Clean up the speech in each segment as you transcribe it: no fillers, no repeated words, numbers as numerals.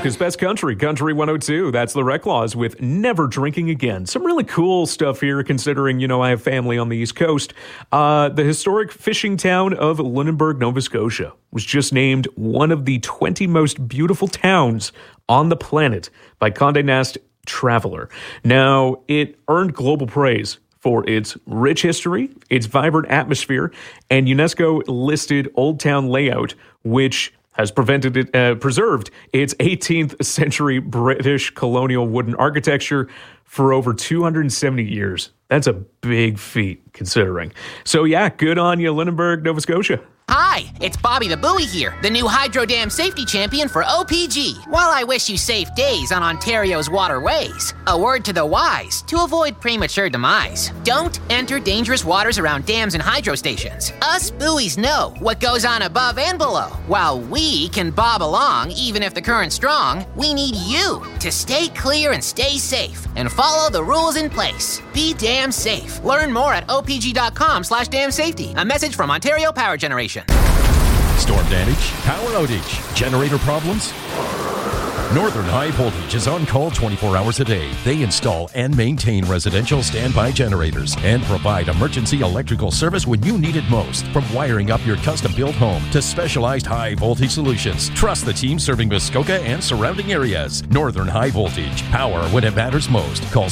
America's best country, Country 102. That's the Rec Laws with Never Drinking Again. Some really cool stuff here, considering, I have family on the East Coast. The historic fishing town of Lunenburg, Nova Scotia, was just named one of the 20 most beautiful towns on the planet by Condé Nast Traveler. Now, it earned global praise for its rich history, its vibrant atmosphere, and UNESCO-listed Old Town layout, which has preserved its 18th century British colonial wooden architecture for over 270 years. That's a big feat, considering. So yeah, good on you, Lunenburg, Nova Scotia. Hi, it's Bobby the Buoy here, the new Hydro Dam safety champion for OPG. While I wish you safe days on Ontario's waterways, a word to the wise to avoid premature demise. Don't enter dangerous waters around dams and hydro stations. Us buoys know what goes on above and below. While we can bob along even if the current's strong, we need you to stay clear and stay safe and follow the rules in place. Be damn safe. Learn more at opg.com/damsafety. A message from Ontario Power Generation. Storm damage, power outage, generator problems? Northern High Voltage is on call 24 hours a day. They install and maintain residential standby generators and provide emergency electrical service when you need it most. From wiring up your custom-built home to specialized high-voltage solutions, trust the team serving Muskoka and surrounding areas. Northern High Voltage. Power when it matters most. Call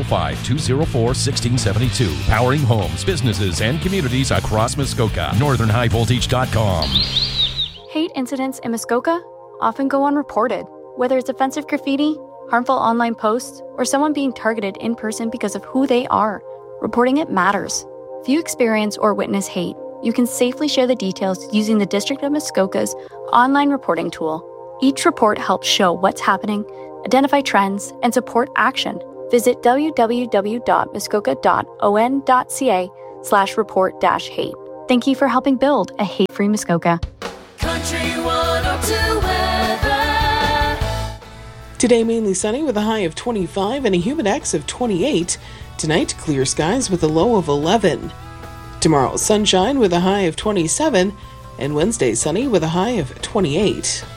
705-204-1672. Powering homes, businesses, and communities across Muskoka. NorthernHighVoltage.com. Hate incidents in Muskoka often go unreported. Whether it's offensive graffiti, harmful online posts, or someone being targeted in person because of who they are, reporting it matters. If you experience or witness hate, you can safely share the details using the District of Muskoka's online reporting tool. Each report helps show what's happening, identify trends, and support action. Visit www.muskoka.on.ca/report-hate. Thank you for helping build a hate-free Muskoka. Country 102 weather. Today, mainly sunny with a high of 25 and a humidex of 28. Tonight, clear skies with a low of 11. Tomorrow, sunshine with a high of 27. And Wednesday, sunny with a high of 28.